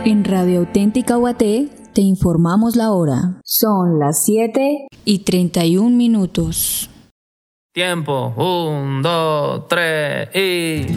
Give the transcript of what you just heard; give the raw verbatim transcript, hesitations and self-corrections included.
En Radio Auténtica Guaté te informamos la hora. Son las siete y treinta y un minutos. Tiempo, un, dos, tres y...